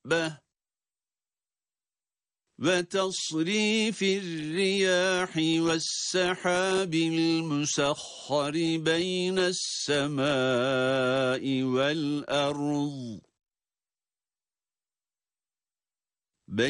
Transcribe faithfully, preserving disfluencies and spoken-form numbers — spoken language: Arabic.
الدابة وتصريف الرياح والسحاب المسخر بين السماء والأرض